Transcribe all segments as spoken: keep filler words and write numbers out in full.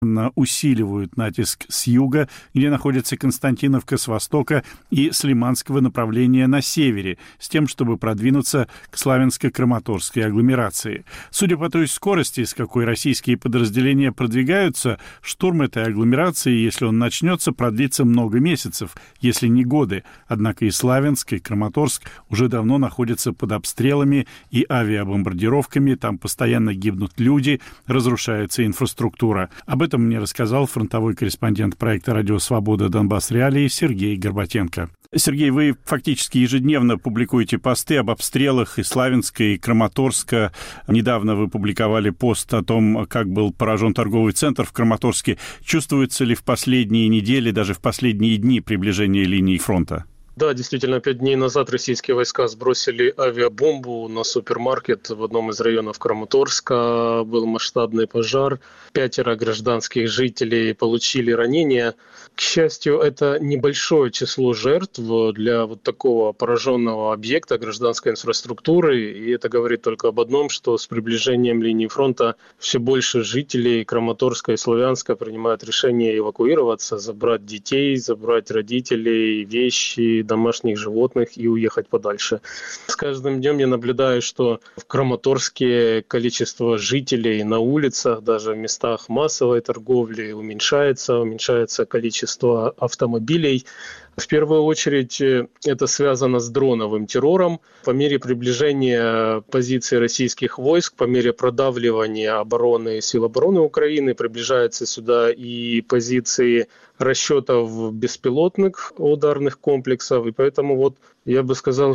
усиливают натиск с юга, где находится Константиновка, с востока и с Лиманского направления на севере, с тем, чтобы продвинуться к Славянско-Краматорской агломерации. Судя по той скорости, с какой российские подразделения продвигаются, штурм этой агломерации, если он начнется, продлится много месяцев, если не годы. Однако и Славянск, и Краматорск уже давно находятся под обстрелами и авиабомбардировками, там постоянно гибнут люди, разрушается инфраструктура. Об этом мне рассказал фронтовой корреспондент проекта «Радио Свобода. Донбасс Реалии» Сергей Горбатенко. Сергей, вы фактически ежедневно публикуете посты об обстрелах и Славянска, и Краматорска. Недавно вы публиковали пост о том, как был поражен торговый центр в Краматорске. Чувствуется ли в последние недели, даже в последние дни приближение линии фронта? Да, действительно, пять дней назад российские войска сбросили авиабомбу на супермаркет в одном из районов Краматорска. Был масштабный пожар. Пятеро гражданских жителей получили ранения. К счастью, это небольшое число жертв для вот такого пораженного объекта гражданской инфраструктуры. И это говорит только об одном, что с приближением линии фронта все больше жителей Краматорска и Славянска принимают решение эвакуироваться, забрать детей, забрать родителей, вещи, домашних животных и уехать подальше. С каждым днем я наблюдаю, что в Краматорске количество жителей на улицах, даже в местах массовой торговли уменьшается, уменьшается количество автомобилей. В первую очередь это связано с дроновым террором. По мере приближения позиций российских войск, по мере продавливания обороны сил обороны Украины, приближаются сюда и позиции расчетов беспилотных ударных комплексов. И поэтому вот я бы сказал,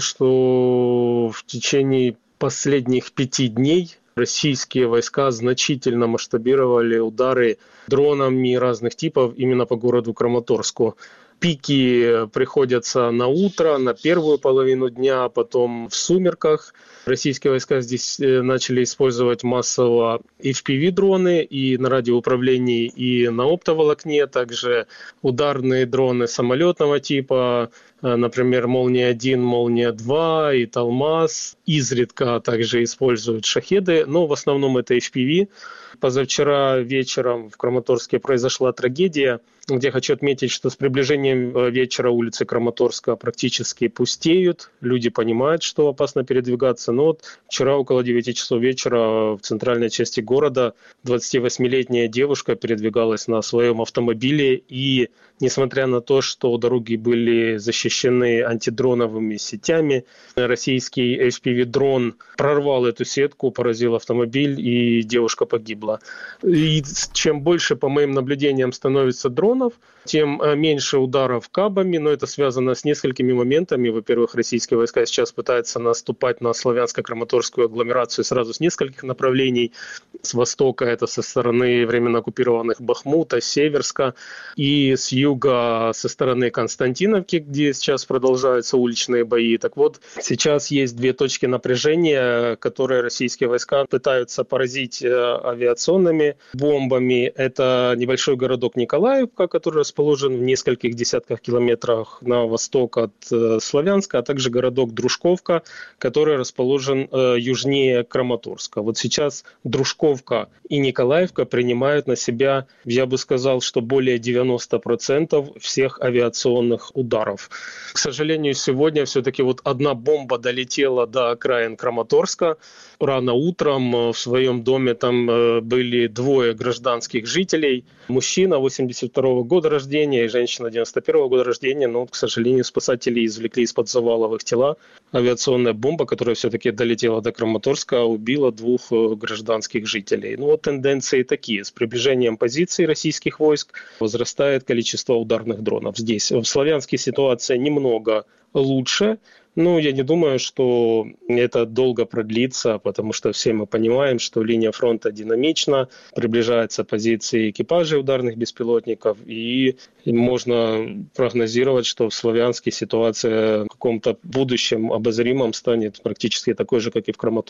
что в течение последних пяти дней российские войска значительно масштабировали удары дронами разных типов именно по городу Краматорску. Пики приходятся на утро, на первую половину дня, потом в сумерках. Российские войска здесь начали использовать массово эйч пи ви-дроны и на радиоуправлении, и на оптоволокне, также ударные дроны самолетного типа, например, «Молния-один», «Молния-два» и «Талмаз». Изредка также используют «Шахеды», но в основном это эйч пи ви. Позавчера вечером в Краматорске произошла трагедия, где хочу отметить, что с приближением вечера улицы Краматорска практически пустеют. Люди понимают, что опасно передвигаться. Но вот вчера около девяти часов вечера в центральной части города двадцативосьмилетняя девушка передвигалась на своем автомобиле. И несмотря на то, что дороги были защищены антидроновыми сетями, российский эйч пи ви-дрон прорвал эту сетку, поразил автомобиль, и девушка погибла. И чем больше, по моим наблюдениям, становится дронов, тем меньше ударов кабами, но это связано с несколькими моментами. Во-первых, российские войска сейчас пытаются наступать на славянско-краматорскую агломерацию сразу с нескольких направлений. С востока это со стороны временно оккупированных Бахмута, Северска, и с юга со стороны Константиновки, где сейчас продолжаются уличные бои. Так вот, сейчас есть две точки напряжения, которые российские войска пытаются поразить авиационными бомбами. Это небольшой городок Николаевка, который расположен в нескольких десятках километрах на восток от э, Славянска, а также городок Дружковка, который расположен э, южнее Краматорска. Вот сейчас Дружковка и Николаевка принимают на себя, я бы сказал, что более девяносто процентов всех авиационных ударов. К сожалению, сегодня все-таки вот одна бомба долетела до окраин Краматорска. Рано утром в своем доме там э, были двое гражданских жителей. Мужчина восемьдесят второго года рождения и женщина девяносто первого года рождения. Но, к сожалению, спасатели извлекли из-под завалов их тела. Авиационная бомба, которая все-таки долетела до Краматорска, убила двух гражданских жителей. Ну вот тенденции такие. С приближением позиций российских войск возрастает количество ударных дронов. Здесь в Славянске ситуация немного лучше. Ну, я не думаю, что это долго продлится, потому что все мы понимаем, что линия фронта динамична, приближаются позиции экипажей ударных беспилотников, и можно прогнозировать, что в Славянске ситуация в каком-то будущем обозримом станет практически такой же, как и в Краматорске.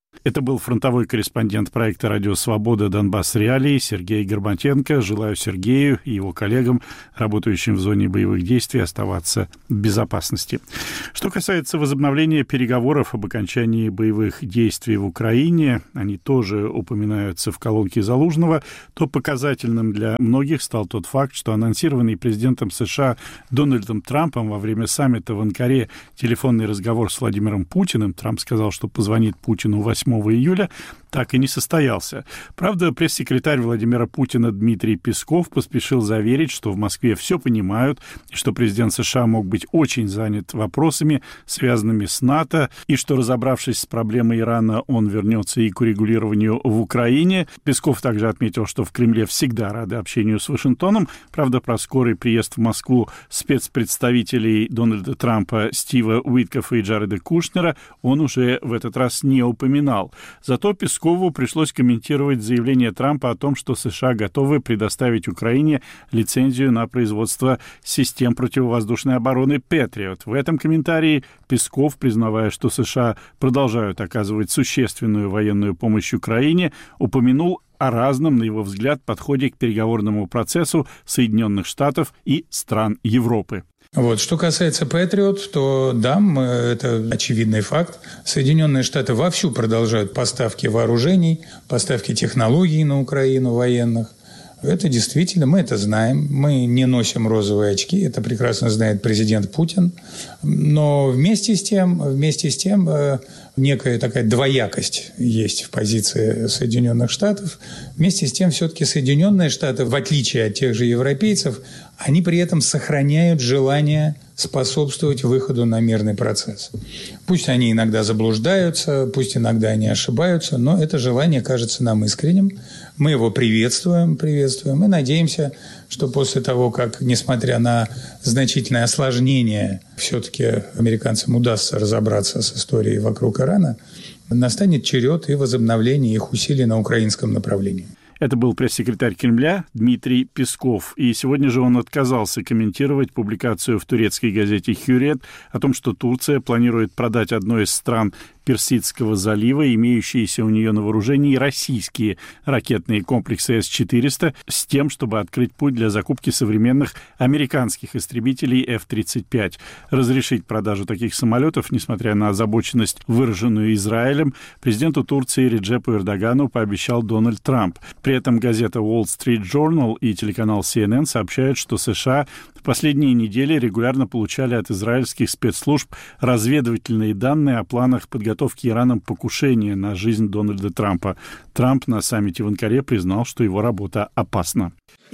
Это был фронтовой корреспондент проекта «Радио Свобода. Донбасс. Реалии» Сергей Горбатенко. Желаю Сергею и его коллегам, работающим в зоне боевых действий, оставаться в безопасности. Что касается возобновления переговоров об окончании боевых действий в Украине, они тоже упоминаются в колонке Залужного, то показательным для многих стал тот факт, что анонсированный президентом США Дональдом Трампом во время саммита в Анкаре телефонный разговор с Владимиром Путиным, Трамп сказал, что позвонит Путину восьмого июля, так и не состоялся. Правда, пресс-секретарь Владимира Путина Дмитрий Песков поспешил заверить, что в Москве все понимают, и что президент США мог быть очень занят вопросами, связанными с НАТО, и что, разобравшись с проблемой Ирана, он вернется и к урегулированию в Украине. Песков также отметил, что в Кремле всегда рады общению с Вашингтоном. Правда, про скорый приезд в Москву спецпредставителей Дональда Трампа Стива Уиткоффа и Джареда Кушнера он уже в этот раз не упоминал. Зато Пескову пришлось комментировать заявление Трампа о том, что США готовы предоставить Украине лицензию на производство систем противовоздушной обороны «Патриот». В этом комментарии Песков, признавая, что США продолжают оказывать существенную военную помощь Украине, упомянул о разном, на его взгляд, подходе к переговорному процессу Соединенных Штатов и стран Европы. Вот. Что касается «Патриот», то да, мы, это очевидный факт. Соединенные Штаты вовсю продолжают поставки вооружений, поставки технологий на Украину военных. Это действительно, мы это знаем. Мы не носим розовые очки, это прекрасно знает президент Путин. Но вместе с тем, вместе с тем некая такая двоякость есть в позиции Соединенных Штатов. Вместе с тем все-таки Соединенные Штаты, в отличие от тех же европейцев, они при этом сохраняют желание способствовать выходу на мирный процесс. Пусть они иногда заблуждаются, пусть иногда они ошибаются, но это желание кажется нам искренним. Мы его приветствуем, приветствуем и надеемся, что после того, как, несмотря на значительное осложнение, все-таки американцам удастся разобраться с историей вокруг Ирана, настанет черед и возобновление их усилий на украинском направлении. Это был пресс-секретарь Кремля Дмитрий Песков. И сегодня же он отказался комментировать публикацию в турецкой газете «Хюррет» о том, что Турция планирует продать одной из стран Персидского залива, имеющиеся у нее на вооружении российские ракетные комплексы эс четыреста, с тем, чтобы открыть путь для закупки современных американских истребителей эф тридцать пять. Разрешить продажу таких самолетов, несмотря на озабоченность, выраженную Израилем, президенту Турции Реджепу Эрдогану пообещал Дональд Трамп. При этом газета Wall Street Journal и телеканал си эн эн сообщают, что США в последние недели регулярно получали от израильских спецслужб разведывательные данные о планах подготовки Ираном покушения на жизнь Дональда Трампа. Трамп на саммите в Анкаре признал, что его работа опасна.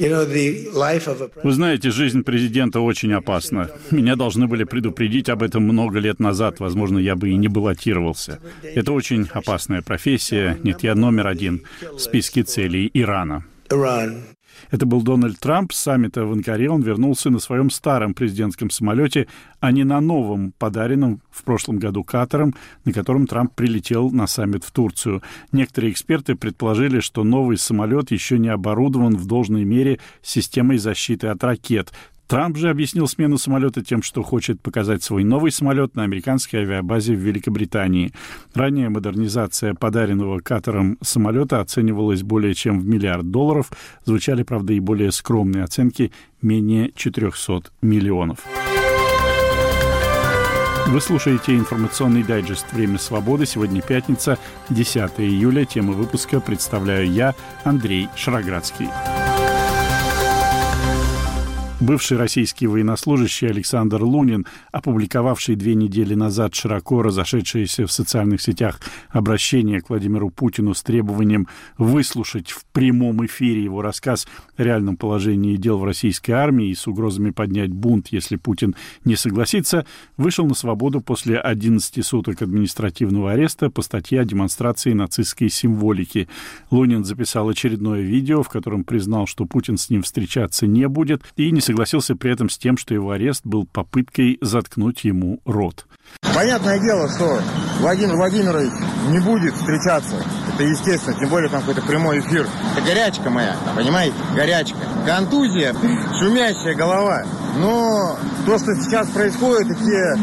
Вы знаете, жизнь президента очень опасна. Меня должны были предупредить об этом много лет назад. Возможно, я бы и не баллотировался. Это очень опасная профессия. Нет, я номер один в списке целей Ирана. Это был Дональд Трамп. С саммита в Анкаре он вернулся на своем старом президентском самолете, а не на новом, подаренном в прошлом году Катаром, на котором Трамп прилетел на саммит в Турцию. Некоторые эксперты предположили, что новый самолет еще не оборудован в должной мере системой защиты от ракет. Трамп же объяснил смену самолета тем, что хочет показать свой новый самолет на американской авиабазе в Великобритании. Ранее модернизация подаренного Катаром самолета оценивалась более чем в миллиард долларов. Звучали, правда, и более скромные оценки – менее четырехсот миллионов. Вы слушаете информационный дайджест «Время свободы». Сегодня пятница, десятого июля. Тему выпуска представляю я, Андрей Шароградский. Бывший российский военнослужащий Александр Лунин, опубликовавший две недели назад широко разошедшееся в социальных сетях обращение к Владимиру Путину с требованием выслушать в прямом эфире его рассказ о реальном положении дел в российской армии и с угрозами поднять бунт, если Путин не согласится, вышел на свободу после одиннадцати суток административного ареста по статье о демонстрации нацистской символики. Лунин записал очередное видео, в котором признал, что Путин с ним встречаться не будет, и не согласился при этом с тем, что его арест был попыткой заткнуть ему рот. Понятное дело, что Владимир Владимирович не будет встречаться. Это естественно, тем более там какой-то прямой эфир. Это горячка моя, понимаете? Горячка. Контузия, шумящая голова. Но то, что сейчас происходит, и те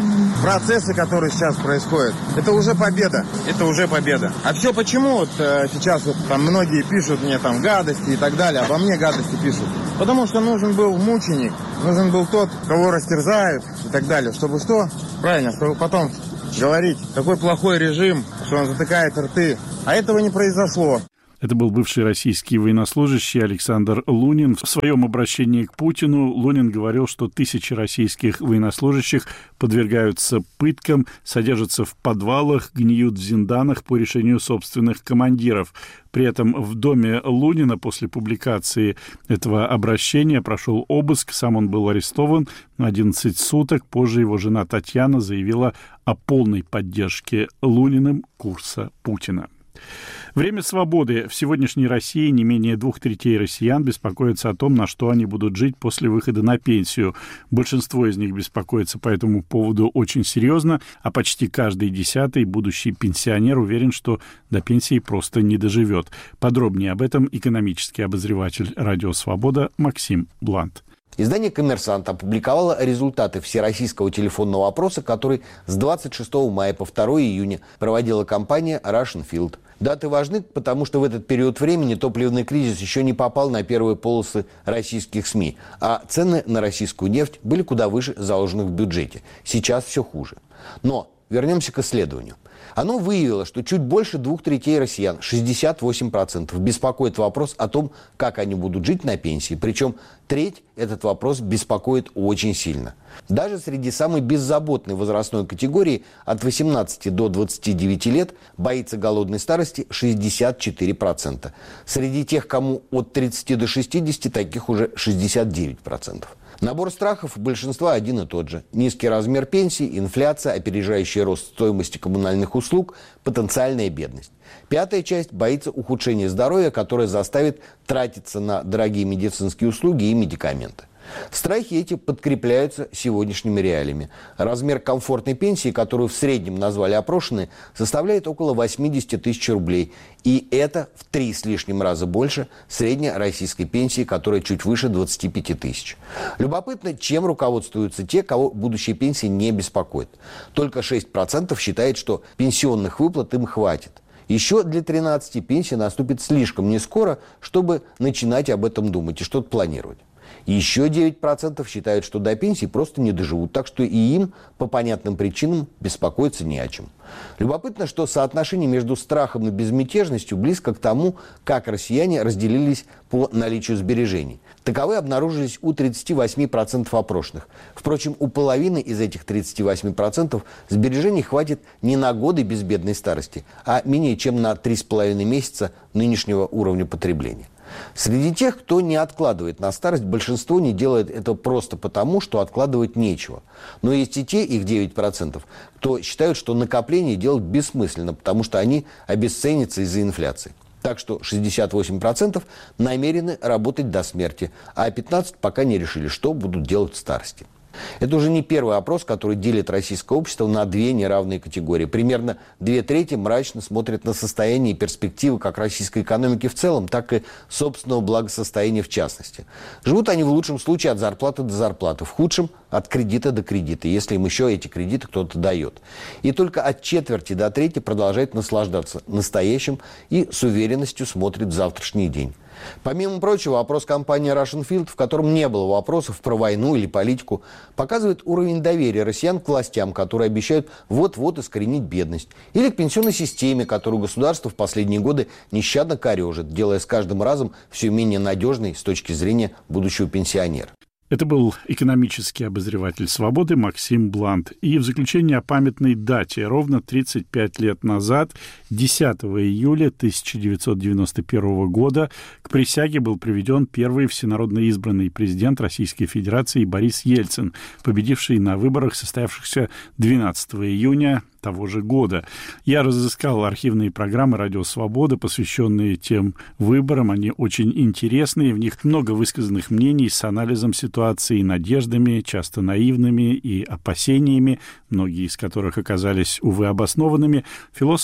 процессы, которые сейчас происходят, это уже победа. Это уже победа. А все почему вот э, сейчас вот там многие пишут мне там гадости и так далее, обо мне гадости пишут? Потому что нужен был мученик, нужен был тот, кого растерзают и так далее. Чтобы что? Правильно, чтобы потом говорить, такой плохой режим, что он затыкает рты. А этого не произошло. Это был бывший российский военнослужащий Александр Лунин. В своем обращении к Путину Лунин говорил, что тысячи российских военнослужащих подвергаются пыткам, содержатся в подвалах, гниют в зинданах по решению собственных командиров. При этом в доме Лунина после публикации этого обращения прошел обыск, сам он был арестован на одиннадцать суток. Позже его жена Татьяна заявила о полной поддержке Луниным курса Путина. Время свободы. В сегодняшней России не менее двух третей россиян беспокоятся о том, на что они будут жить после выхода на пенсию. Большинство из них беспокоится по этому поводу очень серьезно, а почти каждый десятый будущий пенсионер уверен, что до пенсии просто не доживет. Подробнее об этом экономический обозреватель «Радио Свобода» Максим Блант. Издание «Коммерсант» опубликовало результаты всероссийского телефонного опроса, который с двадцать шестого мая по второго июня проводила компания Russian Field. Даты важны, потому что в этот период времени топливный кризис еще не попал на первые полосы российских СМИ, а цены на российскую нефть были куда выше заложенных в бюджете. Сейчас все хуже. Но вернемся к исследованию. Оно выявило, что чуть больше двух третей россиян, шестьдесят восемь процентов, беспокоит вопрос о том, как они будут жить на пенсии. Причем треть этот вопрос беспокоит очень сильно. Даже среди самой беззаботной возрастной категории от восемнадцати до двадцати девяти лет боится голодной старости шестьдесят четыре процента. Среди тех, кому от тридцати до шестидесяти, таких уже шестьдесят девять процентов. Набор страхов у большинства один и тот же. Низкий размер пенсии, инфляция, опережающий рост стоимости коммунальных услуг, потенциальная бедность. Пятая часть боится ухудшения здоровья, которое заставит тратиться на дорогие медицинские услуги и медикаменты. Страхи эти подкрепляются сегодняшними реалиями. Размер комфортной пенсии, которую в среднем назвали опрошенные, составляет около восемьдесят тысяч рублей. И это в три с лишним раза больше средней российской пенсии, которая чуть выше двадцати пяти тысяч. Любопытно, чем руководствуются те, кого будущие пенсии не беспокоят. Только шесть процентов считает, что пенсионных выплат им хватит. Еще для тринадцати пенсия наступит слишком нескоро, чтобы начинать об этом думать и что-то планировать. Еще девять процентов считают, что до пенсии просто не доживут, так что и им по понятным причинам беспокоиться не о чем. Любопытно, что соотношение между страхом и безмятежностью близко к тому, как россияне разделились по наличию сбережений. Таковые обнаружились у тридцати восьми процентов опрошенных. Впрочем, у половины из этих тридцати восьми процентов сбережений хватит не на годы безбедной старости, а менее чем на три с половиной месяца нынешнего уровня потребления. Среди тех, кто не откладывает на старость, большинство не делает это просто потому, что откладывать нечего. Но есть и те, их девять процентов, кто считают, что накопление делать бессмысленно, потому что они обесценятся из-за инфляции. Так что шестьдесят восемь процентов намерены работать до смерти, а пятнадцать процентов пока не решили, что будут делать в старости. Это уже не первый опрос, который делит российское общество на две неравные категории. Примерно две трети мрачно смотрят на состояние и перспективы как российской экономики в целом, так и собственного благосостояния в частности. Живут они в лучшем случае от зарплаты до зарплаты, в худшем – от кредита до кредита, если им еще эти кредиты кто-то дает. И только от четверти до трети продолжает наслаждаться настоящим и с уверенностью смотрит в завтрашний день. Помимо прочего, опрос компании Russian Field, в котором не было вопросов про войну или политику, показывает уровень доверия россиян к властям, которые обещают вот-вот искоренить бедность, или к пенсионной системе, которую государство в последние годы нещадно корежит, делая с каждым разом все менее надежной с точки зрения будущего пенсионера. Это был экономический обозреватель «Свободы» Максим Блант. И в заключение о памятной дате. Ровно тридцать пять лет назад, десятого июля тысяча девятьсот девяносто первого года, к присяге был приведен первый всенародно избранный президент Российской Федерации Борис Ельцин, победивший на выборах, состоявшихся двенадцатого июня того же года. Я разыскал архивные программы «Радио Свобода», посвященные тем выборам. Они очень интересные, в них много высказанных мнений с анализом ситуации, надеждами, часто наивными и опасениями, многие из которых оказались, увы, обоснованными. Философ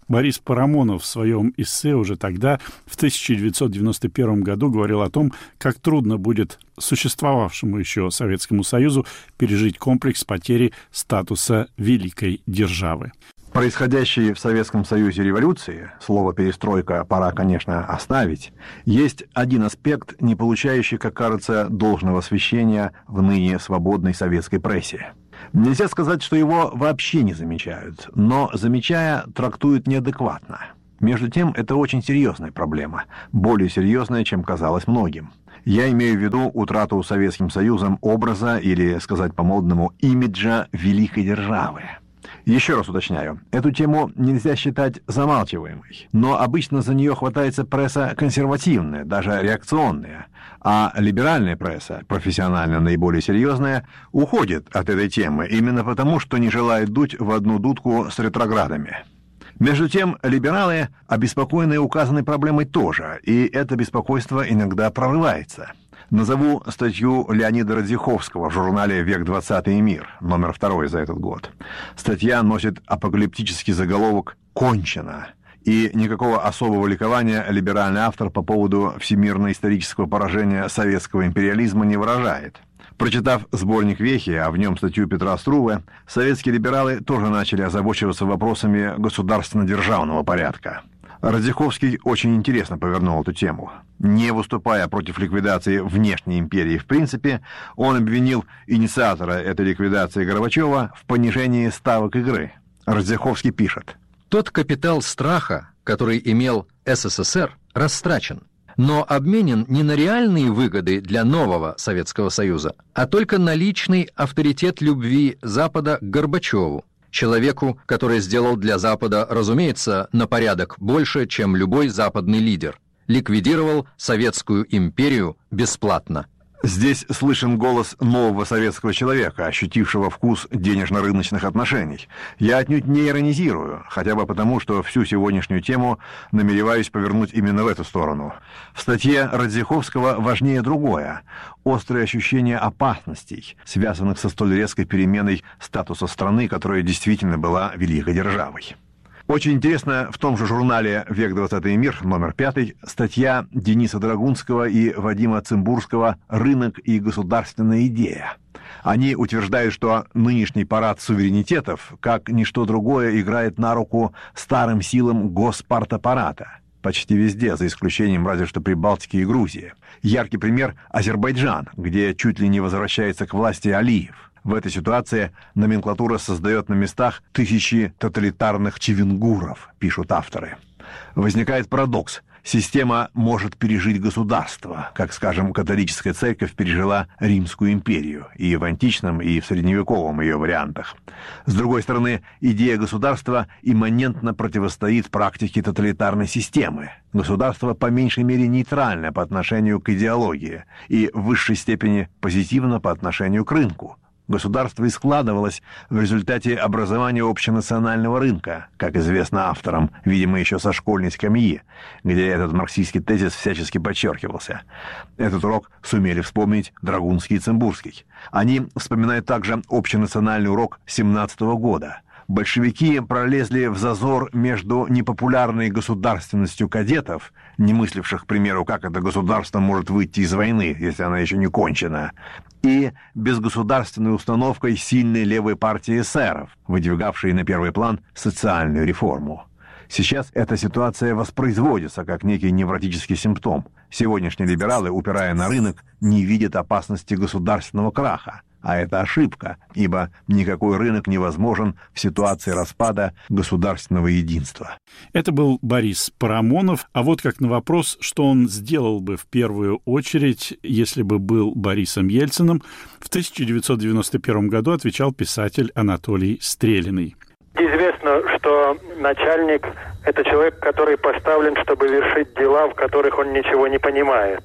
Борис Парамонов в своем эссе уже тогда, в тысяча девятьсот девяносто первом году, говорил о том, как трудно будет существовавшему еще Советскому Союзу пережить комплекс потери статуса великой державы. Происходящие в Советском Союзе революции, слово «перестройка» пора, конечно, оставить, есть один аспект, не получающий, как кажется, должного освещения в ныне свободной советской прессе. Нельзя сказать, что его вообще не замечают, но, замечая, трактуют неадекватно. Между тем, это очень серьезная проблема, более серьезная, чем казалось многим. Я имею в виду утрату Советским Союзом образа, или, сказать по-модному, имиджа великой державы. Еще раз уточняю, эту тему нельзя считать замалчиваемой, но обычно за нее хватается пресса консервативная, даже реакционная, а либеральная пресса, профессионально наиболее серьезная, уходит от этой темы именно потому, что не желает дуть в одну дудку с ретроградами. Между тем, либералы обеспокоены указанной проблемой тоже, и это беспокойство иногда прорывается. Назову статью Леонида Радзиховского в журнале «Век двадцатый и мир», номер второй за этот год. Статья носит апокалиптический заголовок «Кончено», и никакого особого ликования либеральный автор по поводу всемирно-исторического поражения советского империализма не выражает. Прочитав сборник «Вехи», а в нем статью Петра Струве, советские либералы тоже начали озабочиваться вопросами государственно-державного порядка. Радзиховский очень интересно повернул эту тему. Не выступая против ликвидации внешней империи в принципе, он обвинил инициатора этой ликвидации Горбачева в понижении ставок игры. Радзиховский пишет: «Тот капитал страха, который имел СССР, растрачен, но обменен не на реальные выгоды для нового Советского Союза, а только на личный авторитет любви Запада к Горбачеву, человеку, который сделал для Запада, разумеется, на порядок больше, чем любой западный лидер, ликвидировал Советскую империю бесплатно». Здесь слышен голос нового советского человека, ощутившего вкус денежно-рыночных отношений. Я отнюдь не иронизирую, хотя бы потому, что всю сегодняшнюю тему намереваюсь повернуть именно в эту сторону. В статье Радзиховского важнее другое – острое ощущение опасностей, связанных со столь резкой переменой статуса страны, которая действительно была великой державой. Очень интересно в том же журнале «Век двадцатый и мир», номер пятый, статья Дениса Драгунского и Вадима Цимбурского «Рынок и государственная идея». Они утверждают, что нынешний парад суверенитетов, как ничто другое, играет на руку старым силам госпартаппарата. Почти везде, за исключением разве что Прибалтики и Грузии. Яркий пример – Азербайджан, где чуть ли не возвращается к власти Алиев. В этой ситуации номенклатура создает на местах тысячи тоталитарных чивенгуров, пишут авторы. Возникает парадокс. Система может пережить государство, как, скажем, католическая церковь пережила Римскую империю, и в античном, и в средневековом ее вариантах. С другой стороны, идея государства имманентно противостоит практике тоталитарной системы. Государство по меньшей мере нейтрально по отношению к идеологии и в высшей степени позитивно по отношению к рынку. Государство и складывалось в результате образования общенационального рынка, как известно авторам, видимо, еще со школьной скамьи, где этот марксистский тезис всячески подчеркивался. Этот урок сумели вспомнить Драгунский и Цимбурский. Они вспоминают также общенациональный урок семнадцатого года. Большевики пролезли в зазор между непопулярной государственностью кадетов, не мысливших, к примеру, как это государство может выйти из войны, если она еще не кончена, и безгосударственной установкой сильной левой партии эсеров, выдвигавшей на первый план социальную реформу. Сейчас эта ситуация воспроизводится как некий невротический симптом. Сегодняшние либералы, упирая на рынок, не видят опасности государственного краха. А это ошибка, ибо никакой рынок невозможен в ситуации распада государственного единства. Это был Борис Парамонов. А вот как на вопрос, что он сделал бы в первую очередь, если бы был Борисом Ельциным, в тысяча девятьсот девяносто первом году отвечал писатель Анатолий Стрелиный. Известно, что начальник – это человек, который поставлен, чтобы вершить дела, в которых он ничего не понимает.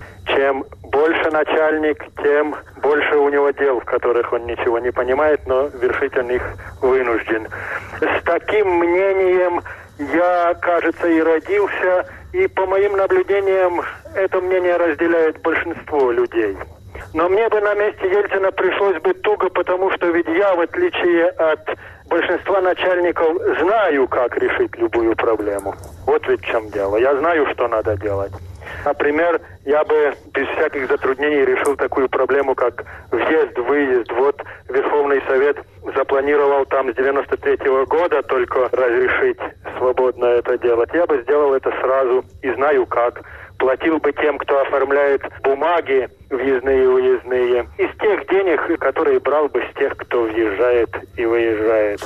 Чем больше начальник, тем больше у него дел, в которых он ничего не понимает, но вершить он их вынужден. С таким мнением я, кажется, и родился, и по моим наблюдениям это мнение разделяет большинство людей. Но мне бы на месте Ельцина пришлось бы туго, потому что ведь я, в отличие от большинства начальников, знаю, как решить любую проблему. Вот ведь в чем дело. Я знаю, что надо делать. Например, я бы без всяких затруднений решил такую проблему, как въезд-выезд. Вот Верховный Совет запланировал там с девяносто третьего года только разрешить свободно это делать. Я бы сделал это сразу и знаю как. Платил бы тем, кто оформляет бумаги въездные и уездные, из тех денег, которые брал бы с тех, кто въезжает и выезжает.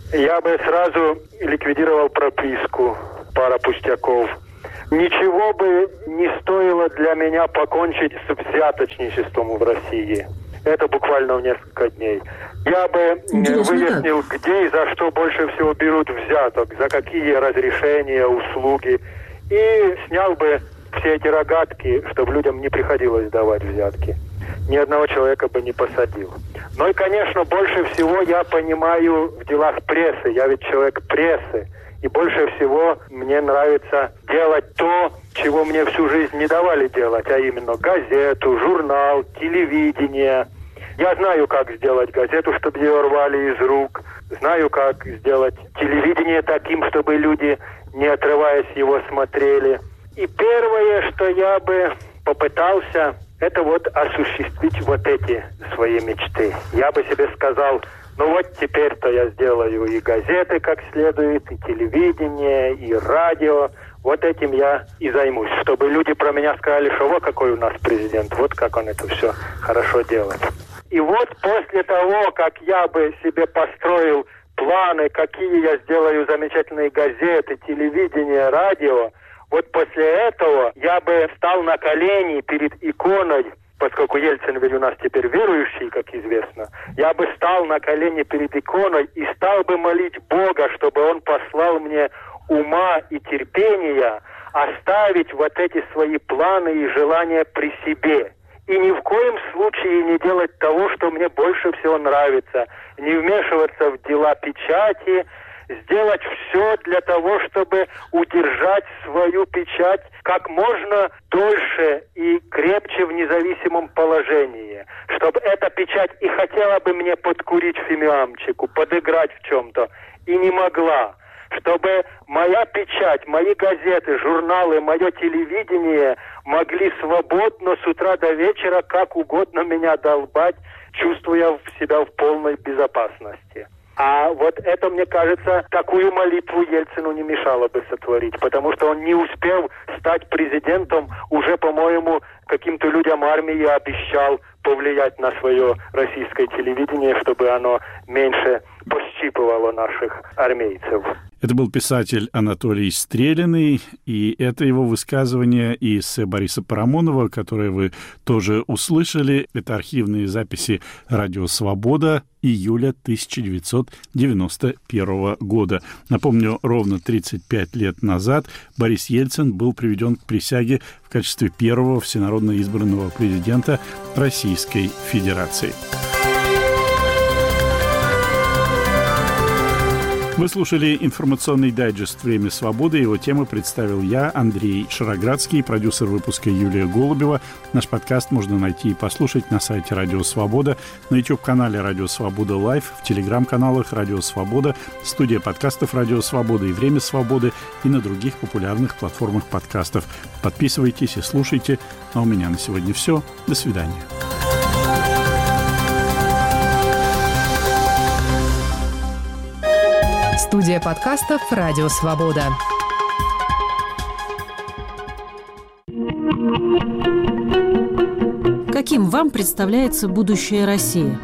Я бы сразу ликвидировал прописку, пара пустяков. Ничего бы не стоило для меня покончить с взяточничеством в России. Это буквально в несколько дней. Я бы Интересно, выяснил, как? где и за что больше всего берут взяток, за какие разрешения, услуги. И снял бы все эти рогатки, чтобы людям не приходилось давать взятки. Ни одного человека бы не посадил. Ну и, конечно, больше всего я понимаю в делах прессы. Я ведь человек прессы. И больше всего мне нравится делать то, чего мне всю жизнь не давали делать, а именно газету, журнал, телевидение. Я знаю, как сделать газету, чтобы ее рвали из рук. Знаю, как сделать телевидение таким, чтобы люди, не отрываясь, его смотрели. И первое, что я бы попытался, это вот осуществить вот эти свои мечты. Я бы себе сказал, ну вот теперь-то я сделаю и газеты как следует, и телевидение, и радио. Вот этим я и займусь, чтобы люди про меня сказали, что вот какой у нас президент, вот как он это все хорошо делает. И вот после того, как я бы себе построил планы, какие я сделаю замечательные газеты, телевидение, радио, вот после этого я бы встал на колени перед иконой, поскольку Ельцин ведь у нас теперь верующий, как известно, я бы стал на колени перед иконой и стал бы молить Бога, чтобы Он послал мне ума и терпения оставить вот эти свои планы и желания при себе. И ни в коем случае не делать того, что мне больше всего нравится. Не вмешиваться в дела печати, сделать все для того, чтобы удержать свою печать как можно дольше и крепче в независимом положении. Чтобы эта печать и хотела бы мне подкурить фимиамчику, подыграть в чем-то, и не могла. Чтобы моя печать, мои газеты, журналы, мое телевидение могли свободно с утра до вечера как угодно меня долбать, чувствуя себя в полной безопасности. А вот это, мне кажется, такую молитву Ельцину не мешало бы сотворить, потому что он, не успев стать президентом, уже, по-моему, каким-то людям армии обещал повлиять на свое российское телевидение, чтобы оно меньше пощипывало наших армейцев. Это был писатель Анатолий Стрелиный, и это его высказывание из эссе Бориса Парамонова, которое вы тоже услышали. Это архивные записи «Радио Свобода» июля тысяча девятьсот девяносто первого года. Напомню, ровно тридцать пять лет назад Борис Ельцин был приведен к присяге в качестве первого всенародно избранного президента Российской Федерации. Вы слушали информационный дайджест «Время свободы». Его темы представил я, Андрей Шароградский, продюсер выпуска Юлия Голубева. Наш подкаст можно найти и послушать на сайте «Радио Свобода», на YouTube-канале «Радио Свобода Лайв», в телеграм-каналах «Радио Свобода», студия подкастов «Радио Свобода» и «Время свободы» и на других популярных платформах подкастов. Подписывайтесь и слушайте. А у меня на сегодня все. До свидания. Студия подкастов «Радио Свобода». Каким вам представляется будущее России?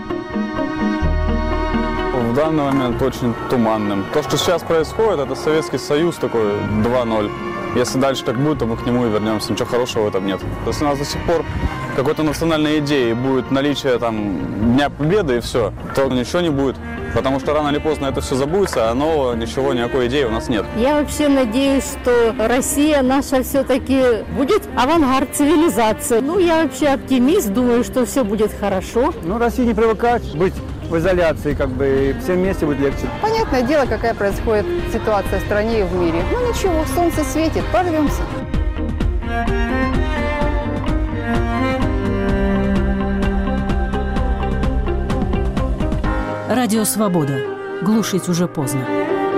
В данный момент очень туманным. То, что сейчас происходит, это Советский Союз такой два ноль. Если дальше так будет, то мы к нему и вернемся. Ничего хорошего в этом нет. Если у нас до сих пор какой-то национальной идеи будет наличие там Дня Победы и все, то ничего не будет. Потому что рано или поздно это все забудется, а нового ничего, никакой идеи у нас нет. Я вообще надеюсь, что Россия наша все-таки будет авангард цивилизации. Ну, я вообще оптимист, думаю, что все будет хорошо. Ну, России не привыкать быть в изоляции, как бы, и всем вместе будет легче. Понятное дело, какая происходит ситуация в стране и в мире. Ну, ничего, солнце светит, прорвемся. Радио «Свобода». Глушить уже поздно.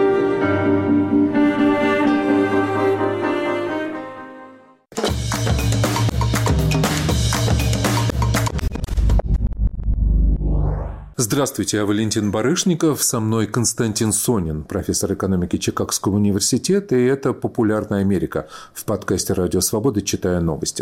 Здравствуйте, я Валентин Барышников, со мной Константин Сонин, профессор экономики Чикагского университета, и это «Популярная Америка» в подкасте «Радио Свобода. Читая новости».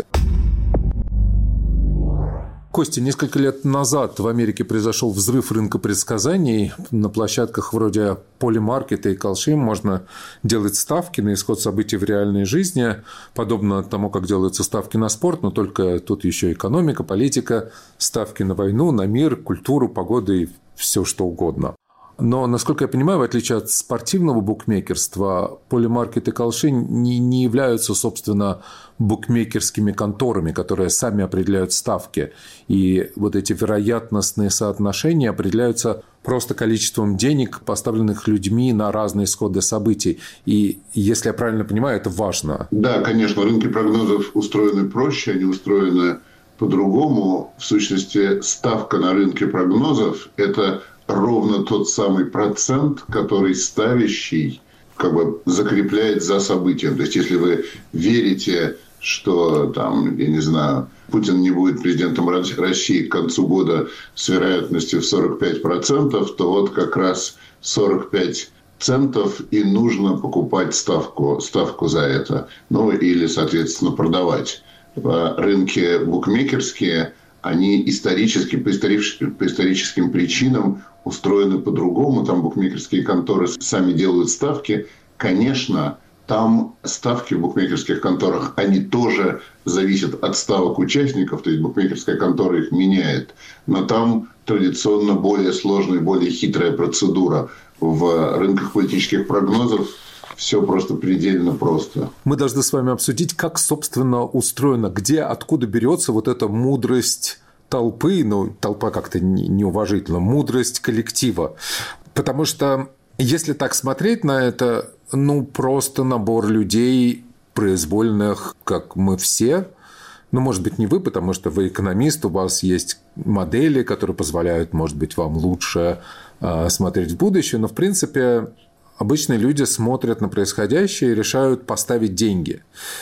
Костя, несколько лет назад в Америке произошел взрыв рынка предсказаний. На площадках вроде Polymarket и Kalshi можно делать ставки на исход событий в реальной жизни, подобно тому, как делаются ставки на спорт, но только тут еще экономика, политика, ставки на войну, на мир, культуру, погоду и все что угодно. Но, насколько я понимаю, в отличие от спортивного букмекерства, Polymarket и Kalshi не, не являются, собственно, букмекерскими конторами, которые сами определяют ставки. И вот эти вероятностные соотношения определяются просто количеством денег, поставленных людьми на разные исходы событий. И, если я правильно понимаю, это важно. Да, конечно, рынки прогнозов устроены проще, они устроены по-другому. В сущности, ставка на рынке прогнозов – это ровно тот самый процент, который ставящий как бы закрепляет за событием. То есть, если вы верите, что там, я не знаю, Путин не будет президентом России к концу года с вероятностью в сорок пять процентов, то вот как раз сорок пять центов и нужно покупать ставку, ставку за это. Ну, или, соответственно, продавать. Рынки букмекерские, они исторически, по историческим, по историческим причинам устроены по-другому. Там букмекерские конторы сами делают ставки. Конечно, там ставки в букмекерских конторах, они тоже зависят от ставок участников, то есть букмекерская контора их меняет. Но там традиционно более сложная, более хитрая процедура. В рынках политических прогнозов все просто предельно просто. Мы должны с вами обсудить, как, собственно, устроено, где, откуда берется вот эта мудрость толпы, ну, толпа как-то неуважительно, мудрость коллектива. Потому что, если так смотреть на это, ну, просто набор людей произвольных, как мы все. Ну, может быть, не вы, потому что вы экономист, у вас есть модели, которые позволяют, может быть, вам лучше э, смотреть в будущее, но, в принципе, обычные люди смотрят на происходящее и решают поставить деньги.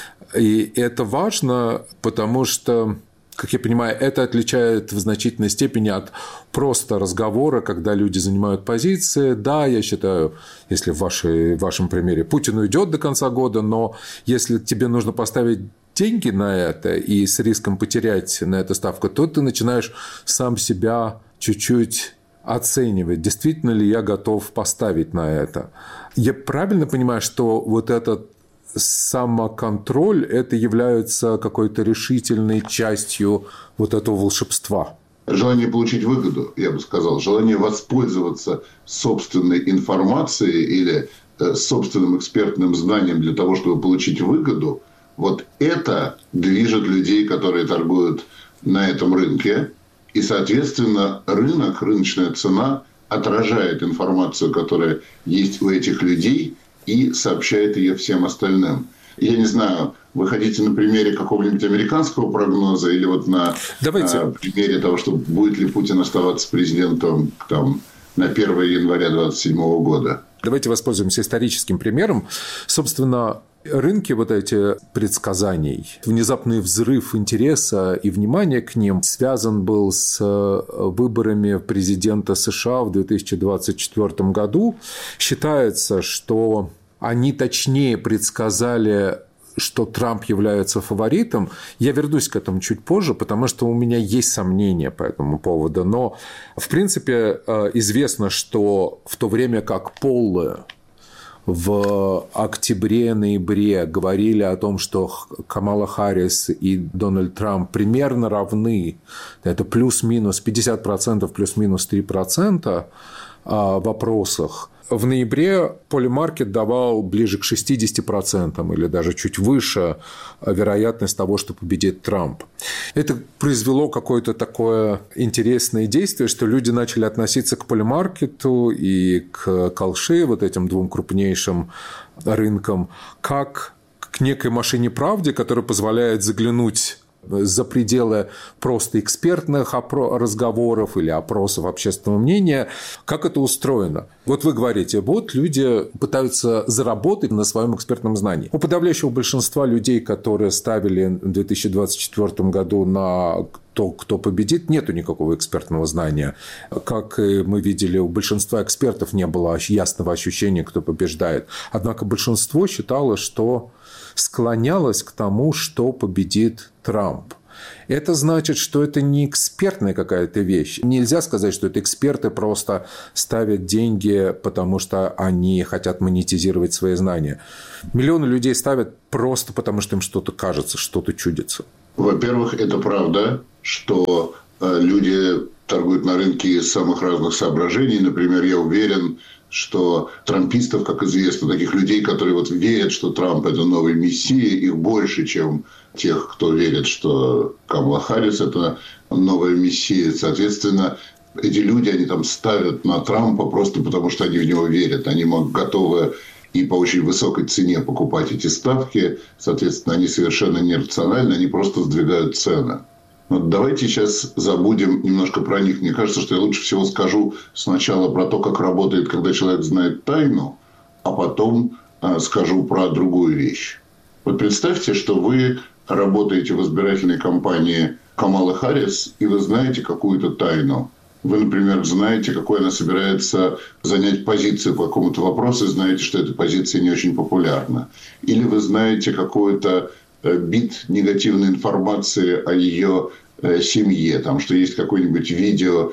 И это важно, потому что, как я понимаю, это отличает в значительной степени от просто разговора, когда люди занимают позиции. Да, я считаю, если в, вашей, в вашем примере Путин уйдет до конца года, но если тебе нужно поставить деньги на это и с риском потерять на это ставку, то ты начинаешь сам себя чуть-чуть оценивать, действительно ли я готов поставить на это. Я правильно понимаю, что вот этот самоконтроль – это является какой-то решительной частью вот этого волшебства? Желание получить выгоду, я бы сказал, желание воспользоваться собственной информацией или э, собственным экспертным знанием для того, чтобы получить выгоду, вот это движет людей, которые торгуют на этом рынке. И, соответственно, рынок, рыночная цена отражает информацию, которая есть у этих людей, и сообщает ее всем остальным. Я не знаю, вы хотите на примере какого-нибудь американского прогноза или вот на а, примере того, что будет ли Путин оставаться президентом там, на первое января двадцать седьмого года? Давайте воспользуемся историческим примером. Собственно, рынки вот эти предсказаний, внезапный взрыв интереса и внимания к ним связан был с выборами президента США в две тысячи двадцать четвёртом году. Считается, что они точнее предсказали, что Трамп является фаворитом. Я вернусь к этому чуть позже, потому что у меня есть сомнения по этому поводу. Но, в принципе, известно, что в то время как поллы в октябре-ноябре говорили о том, что Камала Харрис и Дональд Трамп примерно равны, это плюс-минус пятьдесят процентов, плюс-минус три процента в опросах. В ноябре Polymarket давал ближе к шестидесяти процентам или даже чуть выше вероятность того, что победит Трамп. Это произвело какое-то такое интересное действие, что люди начали относиться к Polymarket и к Kalshi, вот этим двум крупнейшим рынкам, как к некой машине правды, которая позволяет заглянуть за пределы просто экспертных разговоров или опросов общественного мнения. Как это устроено? Вот вы говорите, вот люди пытаются заработать на своем экспертном знании. У подавляющего большинства людей, которые ставили в две тысячи двадцать четвёртом году на то, кто победит, нету никакого экспертного знания. Как мы видели, у большинства экспертов не было ясного ощущения, кто побеждает. Однако большинство считало, что склонялось к тому, что победит Трамп. Это значит, что это не экспертная какая-то вещь. Нельзя сказать, что это эксперты просто ставят деньги, потому что они хотят монетизировать свои знания. Миллионы людей ставят просто потому, что им что-то кажется, что-то чудится. Во-первых, это правда, что люди торгуют на рынке из самых разных соображений. Например, я уверен, что трампистов, как известно, таких людей, которые вот верят, что Трамп – это новый мессия, их больше, чем тех, кто верит, что Камала Харрис – это новая мессия. Соответственно, эти люди, они там ставят на Трампа просто потому, что они в него верят. Они готовы и по очень высокой цене покупать эти ставки. Соответственно, они совершенно нерациональны, они просто сдвигают цены. Вот давайте сейчас забудем немножко про них. Мне кажется, что я лучше всего скажу сначала про то, как работает, когда человек знает тайну, а потом э, скажу про другую вещь. Вот представьте, что вы работаете в избирательной кампании Камалы Харрис, и вы знаете какую-то тайну. Вы, например, знаете, какой она собирается занять позицию по какому-то вопросу, и знаете, что эта позиция не очень популярна. Или вы знаете какой-то бит негативной информации о ее семье, там, что есть какое-нибудь видео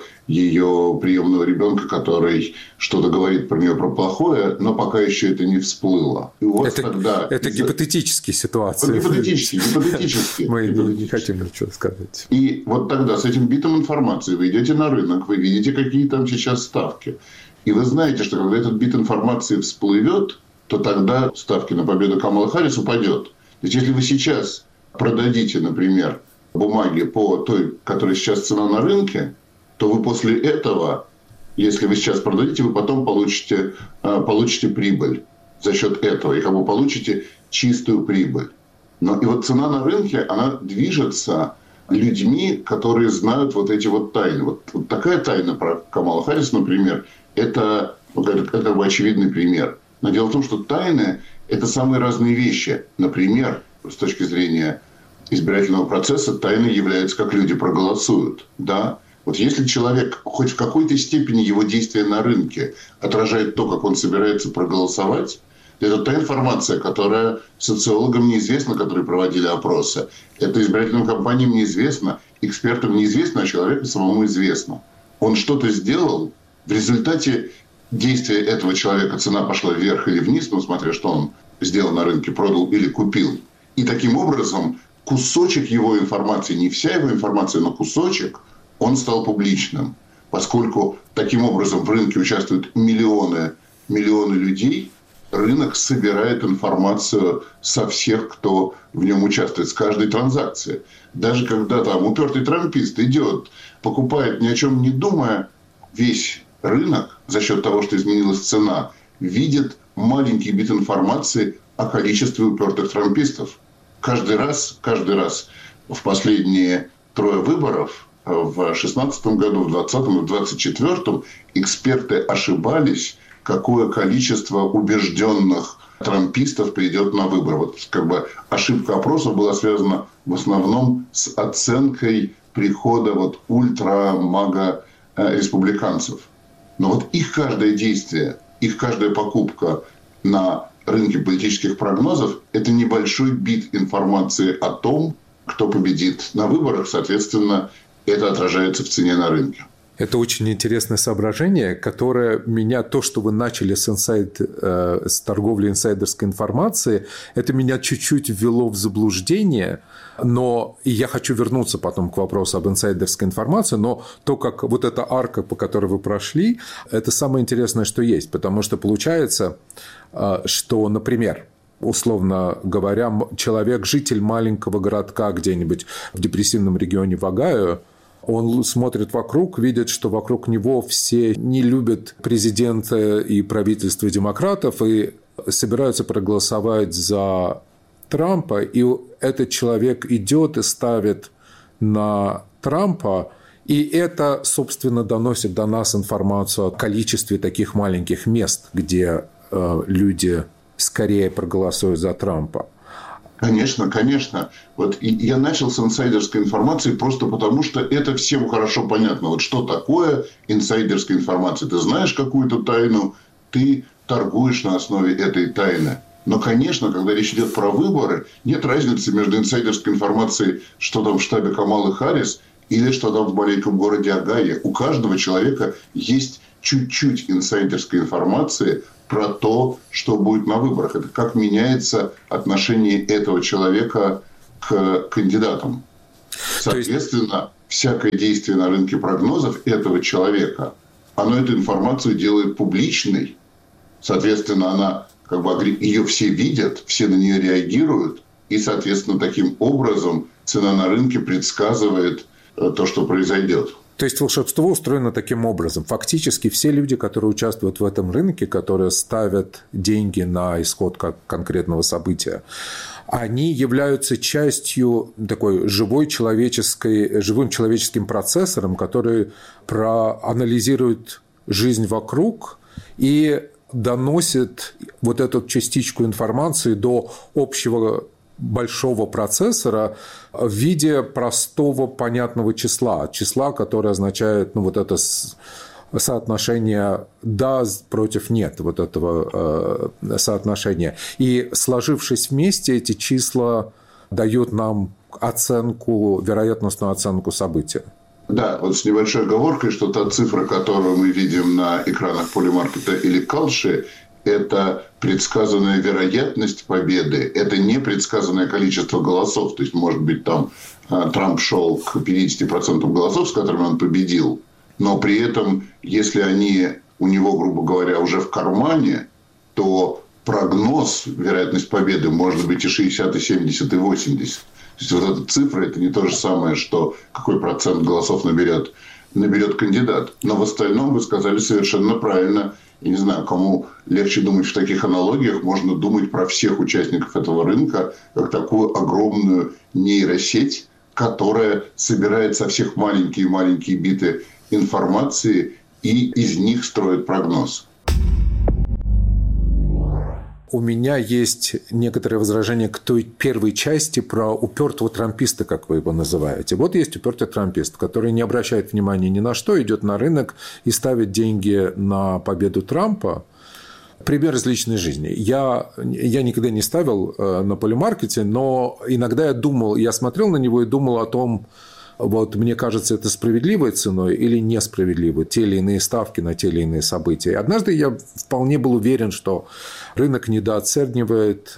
ее приемного ребенка, который что-то говорит про нее про плохое, но пока еще это не всплыло. И вот это тогда... это из... гипотетические ситуации. Вот гипотетические, гипотетические. Мы не хотим ничего сказать. И вот тогда с этим битом информации вы идете на рынок, вы видите, какие там сейчас ставки. И вы знаете, что когда этот бит информации всплывет, то тогда ставки на победу Камалы Харрис упадет. То есть, если вы сейчас продадите, например, бумаги по той, которая сейчас цена на рынке, то вы после этого, если вы сейчас продадите, вы потом получите, получите прибыль за счет этого. И как бы получите чистую прибыль. Но и вот цена на рынке, она движется людьми, которые знают вот эти вот тайны. Вот, вот такая тайна про Камалу Харрис, например, это, это, это как бы очевидный пример. Но дело в том, что тайны – это самые разные вещи. Например, с точки зрения избирательного процесса, тайной является, как люди проголосуют. Да? Вот если человек, хоть в какой-то степени его действия на рынке отражает то, как он собирается проголосовать, это та информация, которая социологам неизвестна, которые проводили опросы. Это избирательным кампаниям неизвестно, экспертам неизвестно, а человеку самому известно. Он что-то сделал, в результате действия этого человека цена пошла вверх или вниз, ну, смотря что он сделал на рынке, продал или купил. И таким образом кусочек его информации, не вся его информация, но кусочек, он стал публичным. Поскольку таким образом в рынке участвуют миллионы, миллионы людей, рынок собирает информацию со всех, кто в нем участвует, с каждой транзакции. Даже когда там упертый трампист идет, покупает ни о чем не думая, весь рынок за счет того, что изменилась цена, видит маленький бит информации о количестве упертых трампистов. Каждый раз, каждый раз в последние трое выборов, в шестнадцатом году, в двадцатом и в двадцать четвёртом, эксперты ошибались, какое количество убежденных трампистов придет на выборы. Вот как бы ошибка опросов была связана в основном с оценкой прихода вот ультра-мага республиканцев. Но вот их каждое действие, их каждая покупка на рынке политических прогнозов – это небольшой бит информации о том, кто победит на выборах. Соответственно, это отражается в цене на рынке. Это очень интересное соображение, которое меня, то, что вы начали с, инсайд, э, с торговли инсайдерской информацией, это меня чуть-чуть ввело в заблуждение, но и я хочу вернуться потом к вопросу об инсайдерской информации, но то, как вот эта арка, по которой вы прошли, это самое интересное, что есть, потому что получается, э, что, например, условно говоря, человек, житель маленького городка где-нибудь в депрессивном регионе в Огайо, он смотрит вокруг, видит, что вокруг него все не любят президента и правительство демократов и собираются проголосовать за Трампа, и этот человек идет и ставит на Трампа, и это, собственно, доносит до нас информацию о количестве таких маленьких мест, где э, люди скорее проголосуют за Трампа. Конечно, конечно. Вот и я начал с инсайдерской информации просто потому, что это всем хорошо понятно. Вот что такое инсайдерская информация? Ты знаешь какую-то тайну, ты торгуешь на основе этой тайны. Но, конечно, когда речь идет про выборы, нет разницы между инсайдерской информацией, что там в штабе Камалы Харрис, или что там в маленьком городе Огайо. У каждого человека есть чуть-чуть инсайдерской информации про то, что будет на выборах. Это как меняется отношение этого человека к кандидатам. Соответственно, всякое действие на рынке прогнозов этого человека, оно эту информацию делает публичной. Соответственно, она, как бы, ее все видят, все на нее реагируют. И, соответственно, таким образом цена на рынке предсказывает то, что произойдет. То есть волшебство устроено таким образом. Фактически все люди, которые участвуют в этом рынке, которые ставят деньги на исход конкретного события, они являются частью такой живой человеческой, живым человеческим процессором, который проанализирует жизнь вокруг и доносит вот эту частичку информации до общего большого процессора в виде простого понятного числа. Числа, которое означает, ну, вот это соотношение «да» против «нет», вот этого э, соотношения. И, сложившись вместе, эти числа дают нам оценку, вероятностную оценку события. Да, вот с небольшой оговоркой, что та цифра, которую мы видим на экранах Polymarket или Kalshi, это предсказанная вероятность победы, это не предсказанное количество голосов. То есть, может быть, там Трамп шел к пятидесяти процентам голосов, с которыми он победил, но при этом, если они у него, грубо говоря, уже в кармане, то прогноз, вероятность победы может быть и шестьдесят, и семьдесят, и восемьдесят. То есть, вот эта цифра – это не то же самое, что какой процент голосов наберет, наберет кандидат. Но в остальном вы сказали совершенно правильно. Я не знаю, кому легче думать в таких аналогиях. Можно думать про всех участников этого рынка как такую огромную нейросеть, которая собирает со всех маленькие-маленькие биты информации и из них строит прогноз. У меня есть некоторые возражения к той первой части про упертого трамписта, как вы его называете. Вот есть упертый трампист, который не обращает внимания ни на что, идет на рынок и ставит деньги на победу Трампа. Пример из личной жизни. Я, я никогда не ставил на Polymarket, но иногда я думал, я смотрел на него и думал о том, вот мне кажется, это справедливой ценой или несправедливой, те или иные ставки на те или иные события. Однажды я вполне был уверен, что рынок недооценивает,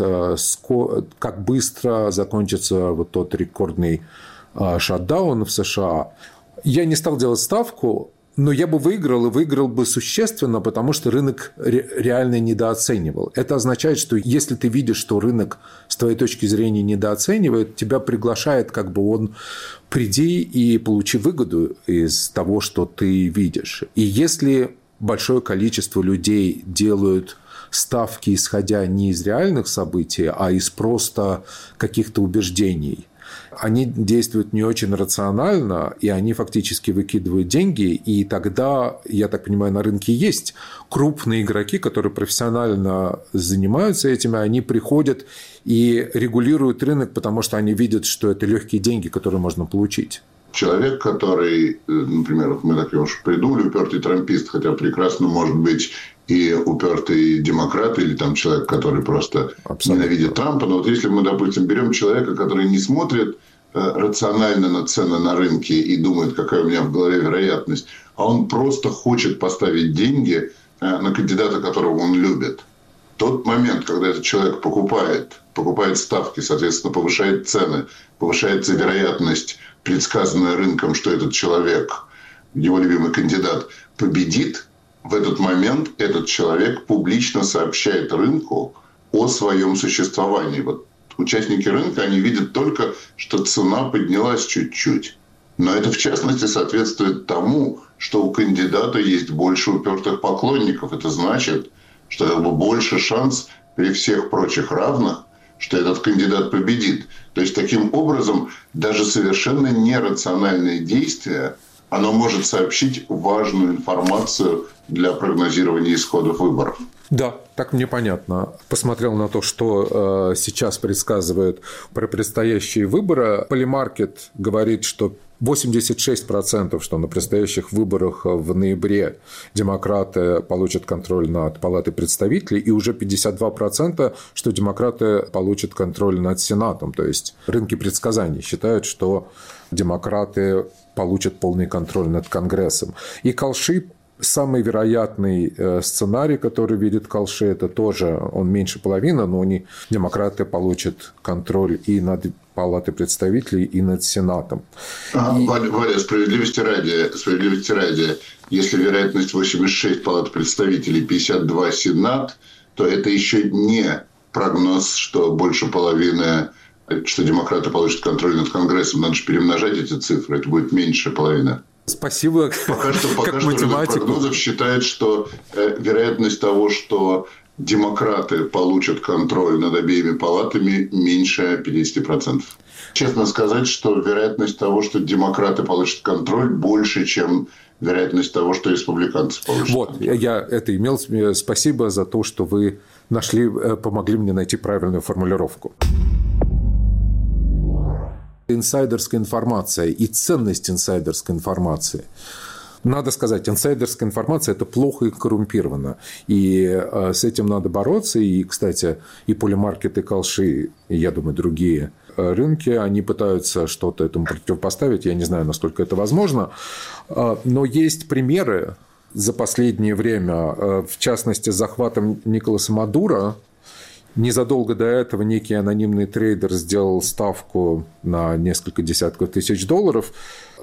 как быстро закончится вот тот рекордный шатдаун в США. Я не стал делать ставку, но я бы выиграл, и выиграл бы существенно, потому что рынок реально недооценивал. Это означает, что если ты видишь, что рынок с твоей точки зрения недооценивает, тебя приглашает, как бы он приди и получи выгоду из того, что ты видишь. И если большое количество людей делают ставки, исходя не из реальных событий, а из просто каких-то убеждений, они действуют не очень рационально, и они фактически выкидывают деньги, и тогда, я так понимаю, на рынке есть крупные игроки, которые профессионально занимаются этим, они приходят и регулируют рынок, потому что они видят, что это легкие деньги, которые можно получить. Человек, который, например, мы так его уж придумали, упертый трампист, хотя прекрасно может быть и упертый демократ, или там человек, который просто Абсолютно. Ненавидит Трампа. Но вот если мы, допустим, берем человека, который не смотрит э, рационально на цены на рынке и думает, какая у меня в голове вероятность, а он просто хочет поставить деньги э, на кандидата, которого он любит. Тот момент, когда этот человек покупает, покупает ставки, соответственно, повышает цены, повышается вероятность, предсказанная рынком, что этот человек, его любимый кандидат, победит, в этот момент этот человек публично сообщает рынку о своем существовании. Вот участники рынка, они видят только, что цена поднялась чуть-чуть. Но это, в частности, соответствует тому, что у кандидата есть больше упертых поклонников. Это значит, что как бы больше шанс при всех прочих равных, что этот кандидат победит. То есть, таким образом, даже совершенно нерациональное действие, оно может сообщить важную информацию для прогнозирования исходов выборов. Да, так мне понятно. Посмотрел на то, что э, сейчас предсказывают про предстоящие выборы. Polymarket говорит, что восемьдесят шесть процентов, что на предстоящих выборах в ноябре демократы получат контроль над Палатой представителей, и уже пятьдесят два процента, что демократы получат контроль над Сенатом. То есть рынки предсказаний считают, что демократы получат полный контроль над Конгрессом. И Kalshi, самый вероятный сценарий, который видит Kalshi, это тоже он меньше половины, но они, демократы получат контроль и над Палатой представителей, и над Сенатом. А, и... Валя, справедливости ради, справедливости ради, если вероятность восемьдесят шесть Палат представителей, пятьдесят два Сенат, то это еще не прогноз, что больше половины, что демократы получат контроль над Конгрессом. Надо же перемножать эти цифры, это будет меньше половины. Спасибо. Пока что, пока как что математику. Рынок прогнозов считает, что э, вероятность того, что демократы получат контроль над обеими палатами, меньше пятьдесят процентов. Честно сказать, что вероятность того, что демократы получат контроль, больше, чем вероятность того, что республиканцы получат вот, контроль. Вот, я это имел. Спасибо за то, что вы нашли, помогли мне найти правильную формулировку. Инсайдерская информация и ценность инсайдерской информации. Надо сказать, инсайдерская информация – это плохо и коррумпировано. И с этим надо бороться. И, кстати, и Polymarket, и Kalshi, и, я думаю, другие рынки, они пытаются что-то этому противопоставить. Я не знаю, насколько это возможно. Но есть примеры за последнее время, в частности, с захватом Николаса Мадуро. Незадолго до этого некий анонимный трейдер сделал ставку на несколько десятков тысяч долларов,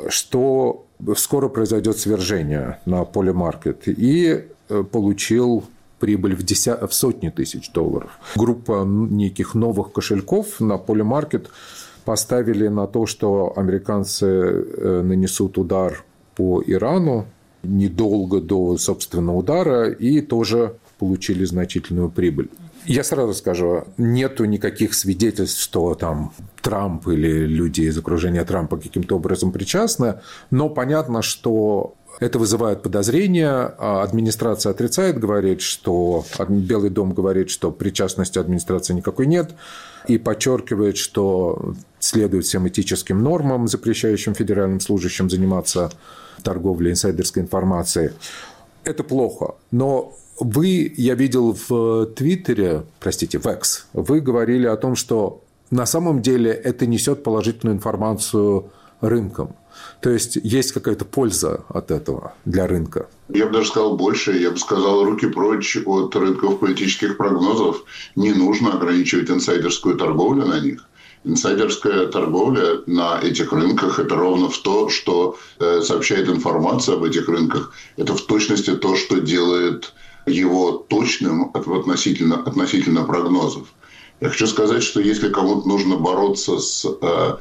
что скоро произойдет свержение на Polymarket, и получил прибыль в, деся... в сотни тысяч долларов. Группа неких новых кошельков на Polymarket поставили на то, что американцы нанесут удар по Ирану недолго до собственного удара, и тоже получили значительную прибыль. Я сразу скажу, нету никаких свидетельств, что там Трамп или люди из окружения Трампа каким-то образом причастны, но понятно, что это вызывает подозрения. Администрация отрицает, говорит, что Белый дом говорит, что причастности администрации никакой нет, и подчеркивает, что следует всем этическим нормам, запрещающим федеральным служащим заниматься торговлей инсайдерской информацией. Это плохо, но вы, я видел в Твиттере, простите, в X, вы говорили о том, что на самом деле это несет положительную информацию рынкам. То есть есть какая-то польза от этого для рынка. Я бы даже сказал больше. Я бы сказал, руки прочь от рынков политических прогнозов. Не нужно ограничивать инсайдерскую торговлю на них. Инсайдерская торговля на этих рынках – это ровно в то, что сообщает информация об этих рынках. Это в точности то, что делает его точным относительно, относительно прогнозов. Я хочу сказать, что если кому-то нужно бороться с э,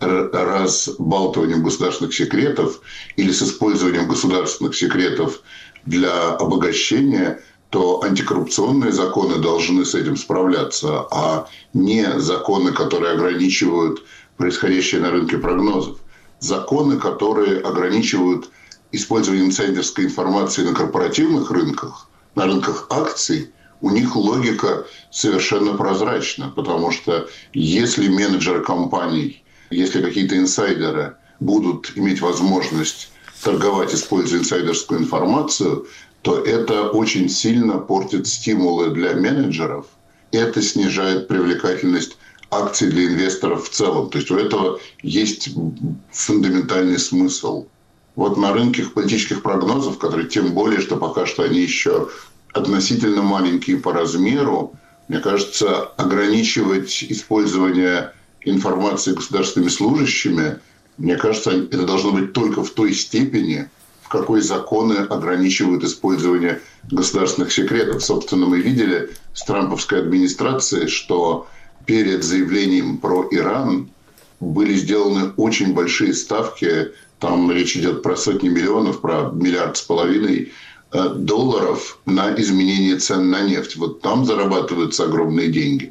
разбалтыванием государственных секретов или с использованием государственных секретов для обогащения, то антикоррупционные законы должны с этим справляться, а не законы, которые ограничивают происходящее на рынке прогнозов. Законы, которые ограничивают использование инсайдерской информации на корпоративных рынках, на рынках акций, у них логика совершенно прозрачна, потому что если менеджеры компаний, если какие-то инсайдеры будут иметь возможность торговать, используя инсайдерскую информацию, то это очень сильно портит стимулы для менеджеров, и это снижает привлекательность акций для инвесторов в целом. То есть у этого есть фундаментальный смысл. Вот на рынке политических прогнозов, которые тем более, что пока что они еще относительно маленькие по размеру, мне кажется, ограничивать использование информации государственными служащими, мне кажется, это должно быть только в той степени, в какой законы ограничивают использование государственных секретов. Собственно, мы видели с трамповской администрацией, что перед заявлением про Иран были сделаны очень большие ставки. Там речь идет про сотни миллионов, про миллиард с половиной долларов на изменение цен на нефть. Вот там зарабатываются огромные деньги.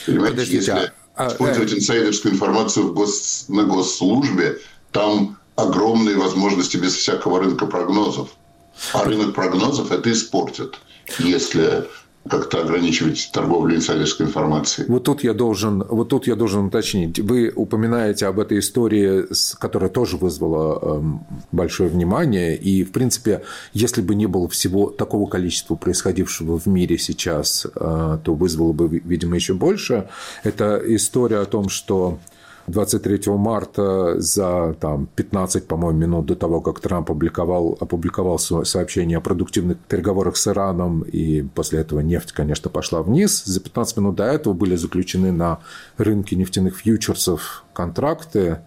Понимаете, Подождите, если а, использовать а, инсайдерскую информацию в гос, на госслужбе, там огромные возможности без всякого рынка прогнозов. А рынок прогнозов это испортит, если как-то ограничивать торговлю инсайдерской информацией. Вот тут я должен, вот тут я должен уточнить. Вы упоминаете об этой истории, которая тоже вызвала большое внимание. И, в принципе, если бы не было всего такого количества происходившего в мире сейчас, то вызвало бы, видимо, еще больше. Это история о том, что двадцать третьего марта за там, пятнадцать, по-моему, минут до того, как Трамп опубликовал, опубликовал сообщение о продуктивных переговорах с Ираном, и после этого нефть, конечно, пошла вниз. За пятнадцать минут до этого были заключены на рынке нефтяных фьючерсов контракты,